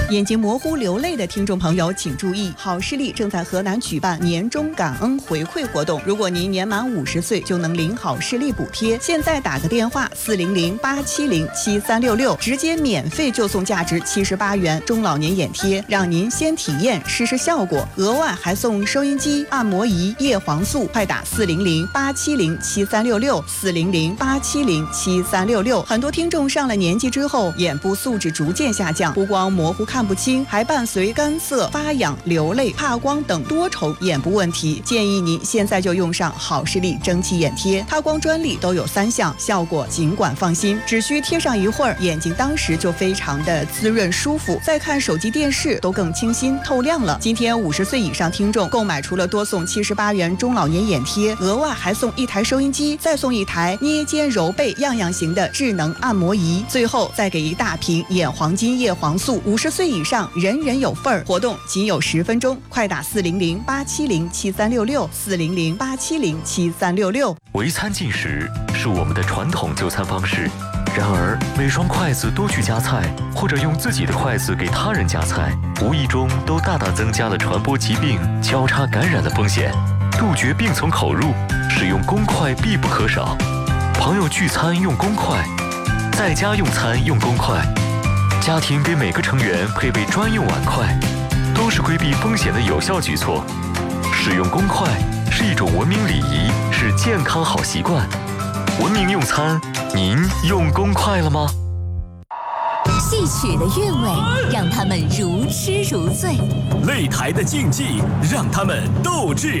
眼睛模糊流泪的听众朋友请注意，好视力正在河南举办年终感恩回馈活动，如果您年满50岁就能领好视力补贴。现在打个电话400-870-7366，直接免费就送价值78元中老年眼贴，让您先体验试试效果，额外还送收音机、按摩仪、叶黄素。快打400-870-7366，400-870-7366。很多听众上了年纪之后，眼部素质逐渐下降，不光模糊看不清，还伴随干涩、发痒、流泪、怕光等多重眼部问题。建议您现在就用上好视力蒸汽眼贴，它光专利都有3项，效果尽管放心。只需贴上一会儿，眼睛当时就非常的滋润舒服，再看手机电视都更清新透亮了。今天50岁以上听众购买，除了多送78元中老年眼贴，额外还送1台收音机，再送1台捏肩揉背样样型的智能按摩仪，最后再给一大瓶眼黄金叶黄素。50岁以上人人有份儿，活动仅有10分钟，快打400-870-7366，400-870-7366。 围餐进食是我们的传统就餐方式，然而每双筷子多去夹菜，或者用自己的筷子给他人夹菜，无意中都大大增加了传播疾病、交叉感染的风险。杜绝病从口入，使用公筷必不可少。朋友聚餐用公筷，在家用餐用公筷，家庭给每个成员配备专用碗筷，都是规避风险的有效举措。使用公筷是一种文明礼仪，是健康好习惯。文明用餐，您用公筷了吗？ 戏曲的韵味让他们如痴如醉， 擂台的竞技让他们斗志